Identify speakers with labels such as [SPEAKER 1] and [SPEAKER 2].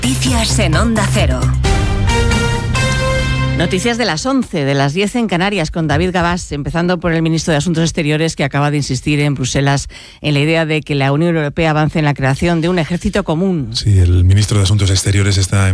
[SPEAKER 1] Noticias en Onda Cero.
[SPEAKER 2] Noticias de las 11, de las 10 en Canarias, con David Gabás, empezando por el ministro de Asuntos Exteriores, que acaba de insistir en Bruselas en la idea de que la Unión Europea avance en la creación de un ejército común.
[SPEAKER 3] Sí, el ministro de Asuntos Exteriores está